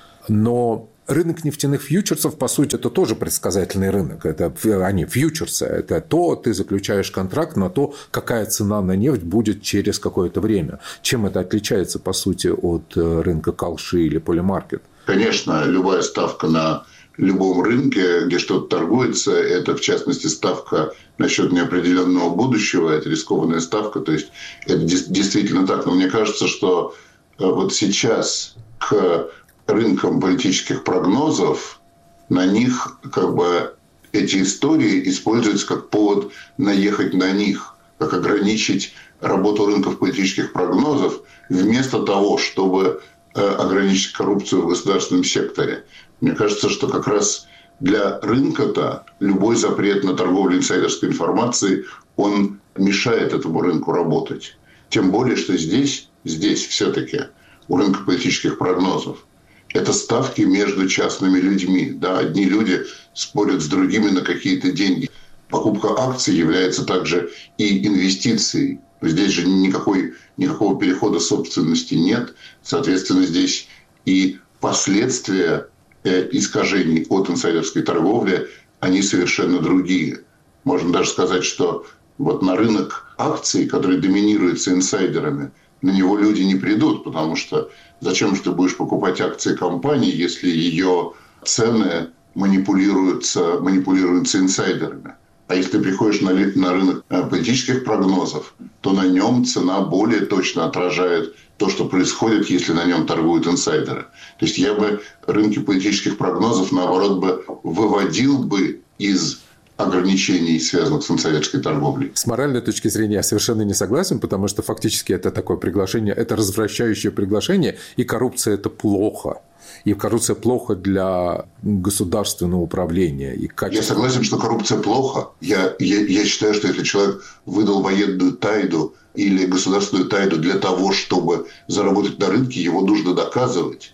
но рынок нефтяных фьючерсов, по сути, это тоже предсказательный рынок. Это они фьючерсы. Это то, ты заключаешь контракт на то, какая цена на нефть будет через какое-то время. Чем это отличается, по сути, от рынка калши или полимаркет? Конечно, любая ставка на любом рынке, где что-то торгуется, это, в частности, ставка насчет неопределенного будущего, это рискованная ставка. То есть это действительно так. Но мне кажется, что вот сейчас к рынкам политических прогнозов, на них как бы эти истории используются как повод наехать на них, как ограничить работу рынков политических прогнозов, вместо того, чтобы ограничить коррупцию в государственном секторе. Мне кажется, что как раз для рынка-то любой запрет на торговлю инсайдерской информацией, он мешает этому рынку работать. Тем более, что здесь, здесь все-таки у рынка политических прогнозов это ставки между частными людьми. Да? Одни люди спорят с другими на какие-то деньги. Покупка акций является также и инвестицией. Здесь же никакой, никакого перехода собственности нет. Соответственно, здесь и последствия искажений от инсайдерской торговли, они совершенно другие. Можно даже сказать, что вот на рынок акций, который доминируется инсайдерами, на него люди не придут, потому что зачем же ты будешь покупать акции компании, если ее цены манипулируются, манипулируются инсайдерами? А если ты приходишь на, на рынок политических прогнозов, то на нем цена более точно отражает то, что происходит, если на нем торгуют инсайдеры. То есть я бы рынки политических прогнозов, наоборот, бы выводил бы из ограничений, связанных с инсайдерской торговлей. С моральной точки зрения я совершенно не согласен, потому что фактически это такое приглашение, это развращающее приглашение, и коррупция – это плохо. И коррупция плохо для государственного управления. И качества... Я согласен, что коррупция плохо. Я, я, я считаю, что если человек выдал военную тайну или государственную тайну для того, чтобы заработать на рынке, его нужно доказывать.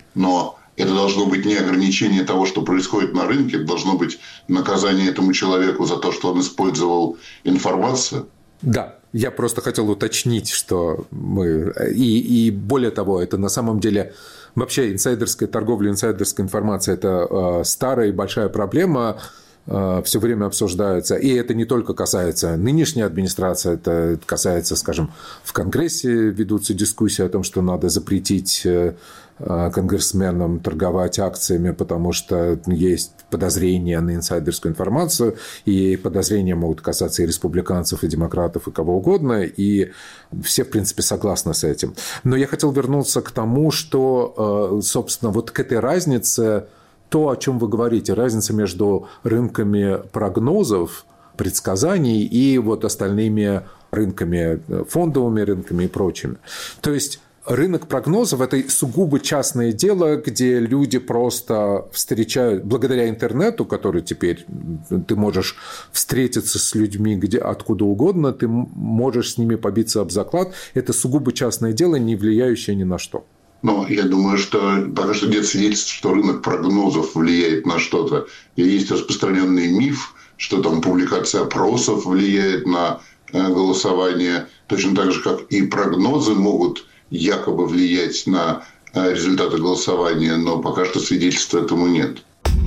Но это должно быть не ограничение того, что происходит на рынке, это должно быть наказание этому человеку за то, что он использовал информацию. Да, я просто хотел уточнить, что мы... И, и более того, это на самом деле... Вообще инсайдерская торговля, инсайдерская информация – это э, старая и большая проблема, э, все время обсуждается. И это не только касается нынешней администрации, это касается, скажем, в Конгрессе ведутся дискуссии о том, что надо запретить э, конгрессменам торговать акциями, потому что есть подозрения на инсайдерскую информацию, и подозрения могут касаться и республиканцев, и демократов, и кого угодно, и все, в принципе, согласны с этим. Но я хотел вернуться к тому, что, собственно, вот к этой разнице, то, о чем вы говорите, разница между рынками прогнозов, предсказаний и вот остальными рынками, фондовыми рынками и прочими. То есть рынок прогнозов – это сугубо частное дело, где люди просто встречают, благодаря интернету, который теперь ты можешь встретиться с людьми где, откуда угодно, ты можешь с ними побиться об заклад. Это сугубо частное дело, не влияющее ни на что. Ну, я думаю, что пока что нет свидетельств, что рынок прогнозов влияет на что-то. И есть распространенный миф, что там публикация опросов влияет на голосование, точно так же, как и прогнозы могут якобы влиять на результаты голосования, но пока что свидетельств этому нет.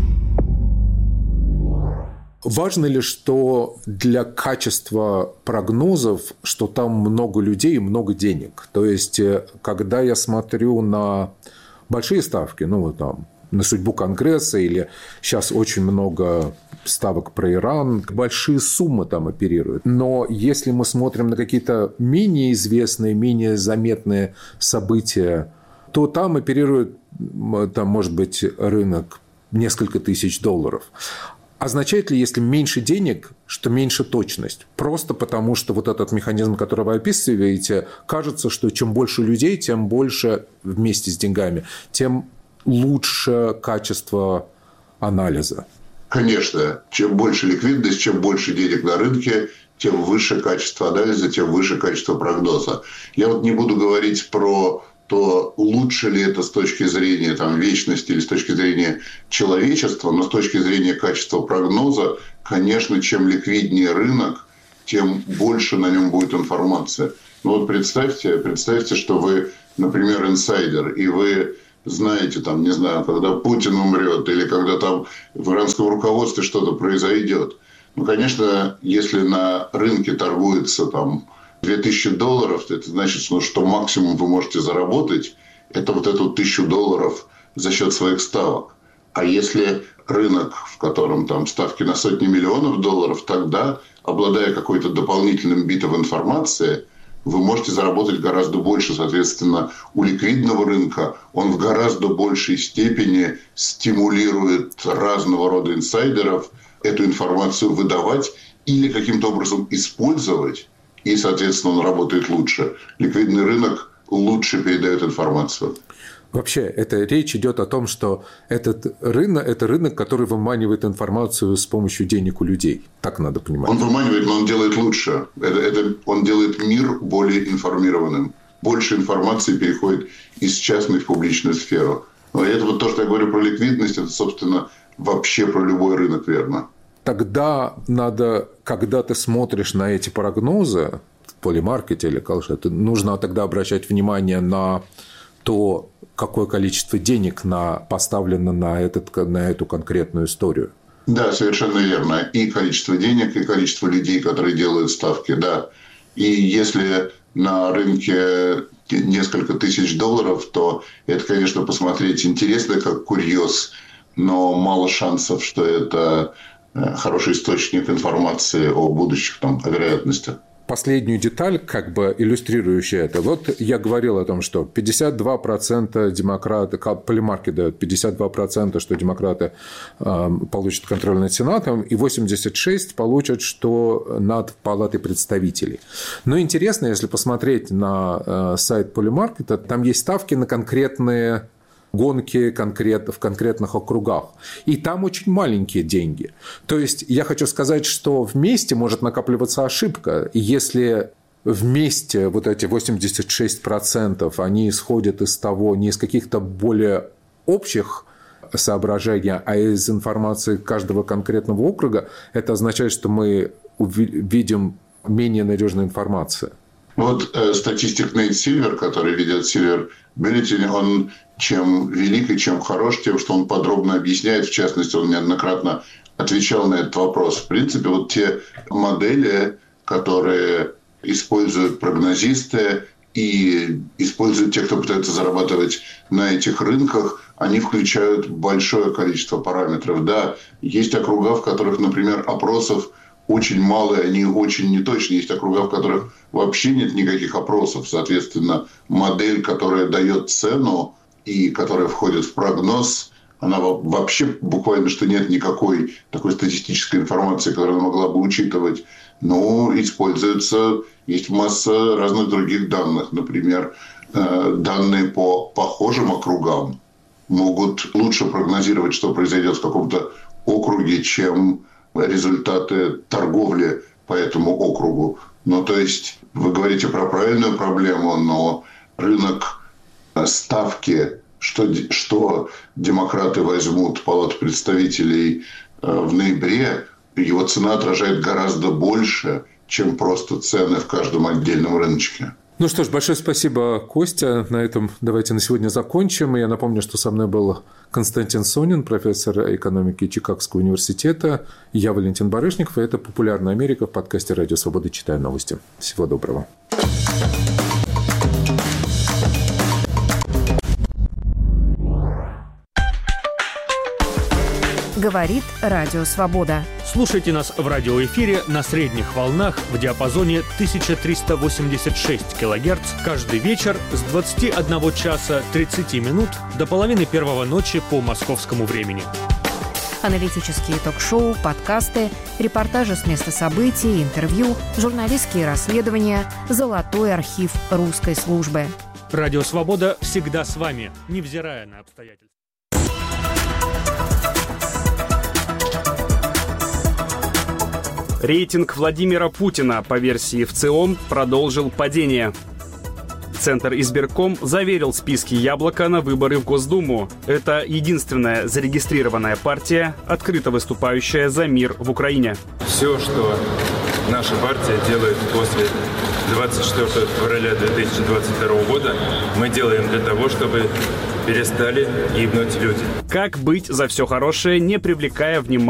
Важно ли, что для качества прогнозов, что там много людей и много денег? То есть, когда я смотрю на большие ставки, ну, вот там, на судьбу Конгресса, или сейчас очень много ставок про Иран, большие суммы там оперируют. Но если мы смотрим на какие-то менее известные, менее заметные события, то там оперирует, там может быть рынок несколько тысяч долларов. Означает ли, если меньше денег, что меньше точность? Просто потому, что вот этот механизм, который вы описываете, кажется, что чем больше людей, тем больше вместе с деньгами, тем лучше качество анализа. Конечно, чем больше ликвидность, чем больше денег на рынке, тем выше качество анализа, тем выше качество прогноза. Я вот не буду говорить про то, лучше ли это с точки зрения там, вечности или с точки зрения человечества, но с точки зрения качества прогноза, конечно, чем ликвиднее рынок, тем больше на нем будет информация. Ну вот представьте, представьте, что вы, например, инсайдер, и вы знаете, там, не знаю, когда Путин умрет или когда там в иранском руководстве что-то произойдет. Ну, конечно, если на рынке торгуется там две тысячи долларов, то это значит, ну, что максимум вы можете заработать, это вот эту тысячу долларов за счет своих ставок. А если рынок, в котором там ставки на сотни миллионов долларов, тогда, обладая какой-то дополнительным битом информации, вы можете заработать гораздо больше. Соответственно, у ликвидного рынка он в гораздо большей степени стимулирует разного рода инсайдеров эту информацию выдавать или каким-то образом использовать, и, соответственно, он работает лучше. Ликвидный рынок лучше передает информацию. Вообще, это речь идет о том, что этот рынок, это рынок, который выманивает информацию с помощью денег у людей. Так надо понимать. Он выманивает, но он делает лучше. Это, это, он делает мир более информированным. Больше информации переходит из частной в публичную сферу. Но это вот то, что я говорю про ликвидность, это, собственно, вообще про любой рынок верно. Тогда надо, когда ты смотришь на эти прогнозы в полимаркете или как-то, нужно тогда обращать внимание на то, какое количество денег на, поставлено на, этот, на эту конкретную историю. Да, совершенно верно. И количество денег, и количество людей, которые делают ставки, да. И если на рынке несколько тысяч долларов, то это, конечно, посмотреть интересно, как курьез, но мало шансов, что это хороший источник информации о будущих там, о вероятностях. Последнюю деталь, как бы иллюстрирующую это. Вот я говорил о том, что пятьдесят два процента демократы, полимаркет дает пятьдесят два процента, что демократы э, получат контроль над Сенатом, и восемьдесят шесть процентов получат, что над Палатой представителей. Но интересно, если посмотреть на э, сайт полимаркета, там есть ставки на конкретные гонки конкрет, в конкретных округах. И там очень маленькие деньги. То есть, я хочу сказать, что вместе может накапливаться ошибка. И если вместе вот эти восемьдесят шесть процентов, они исходят из того, не из каких-то более общих соображений, а из информации каждого конкретного округа, это означает, что мы видим менее надежную информацию. Вот э, статистик Нейт Сильвер, который ведет Silver Bulletin, он чем велик и чем хорош, тем, что он подробно объясняет, в частности, он неоднократно отвечал на этот вопрос. В принципе, вот те модели, которые используют прогнозисты и используют те, кто пытается зарабатывать на этих рынках, они включают большое количество параметров. Да, есть округа, в которых, например, опросов очень мало, и они очень неточные. Есть округа, в которых вообще нет никаких опросов. Соответственно, модель, которая дает цену и которая входит в прогноз, она вообще буквально, что нет никакой такой статистической информации, которую она могла бы учитывать. Но используется, есть масса разных других данных. Например, данные по похожим округам могут лучше прогнозировать, что произойдет в каком-то округе, чем результаты торговли по этому округу. Ну, то есть, вы говорите про правильную проблему, но рынок ставки, что, что демократы возьмут Палату представителей в ноябре, его цена отражает гораздо больше, чем просто цены в каждом отдельном рыночке. Ну что ж, большое спасибо, Костя. На этом давайте на сегодня закончим. Я напомню, что со мной был Константин Сонин, профессор экономики Чикагского университета. Я Валентин Барышников, и это «Популярная Америка» в подкасте «Радио Свобода. Читаю новости». Всего доброго. Говорит Радио Свобода. Слушайте нас в радиоэфире на средних волнах в диапазоне тысяча триста восемьдесят шесть килогерц каждый вечер с двадцати одного часа тридцати минут до половины первого ночи по московскому времени. Аналитические ток-шоу, подкасты, репортажи с места событий, интервью, журналистские расследования, золотой архив русской службы. Радио Свобода всегда с вами, невзирая на обстоятельства. Рейтинг Владимира Путина по версии ВЦИОМ продолжил падение. Центр избирком заверил списки «Яблоко» на выборы в Госдуму. Это единственная зарегистрированная партия, открыто выступающая за мир в Украине. Все, что наша партия делает после двадцать четвёртого февраля две тысячи двадцать второго года, мы делаем для того, чтобы перестали гибнуть люди. Как быть за все хорошее, не привлекая внимания